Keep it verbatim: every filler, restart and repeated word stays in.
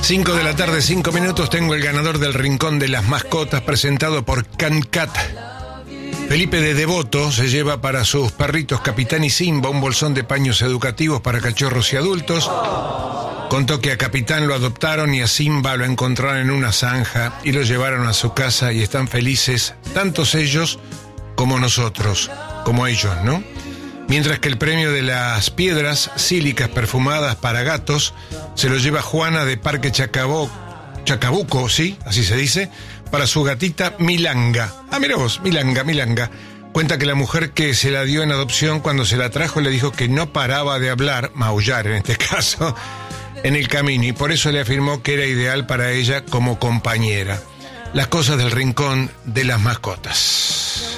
cinco de la tarde, cinco minutos, tengo el ganador del Rincón de las Mascotas presentado por CanCat. Felipe de Devoto se lleva para sus perritos Capitán y Simba un bolsón de paños educativos para cachorros y adultos. Contó que a Capitán lo adoptaron y a Simba lo encontraron en una zanja y lo llevaron a su casa y están felices, tantos ellos como nosotros, como ellos, ¿no? Mientras que el premio de las piedras sílicas perfumadas para gatos se lo lleva Juana de Parque Chacabó, Chacabuco, sí, así se dice, para su gatita Milanga. Ah, mira vos, Milanga, Milanga. Cuenta que la mujer que se la dio en adopción cuando se la trajo le dijo que no paraba de hablar, maullar en este caso, en el camino, y por eso le afirmó que era ideal para ella como compañera. Las cosas del Rincón de las Mascotas.